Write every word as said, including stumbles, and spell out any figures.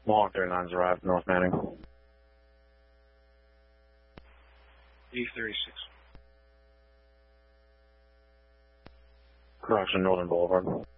Mohawk thirty-nine's arrived, North Manning. E thirty-six. Correction, Northern Boulevard.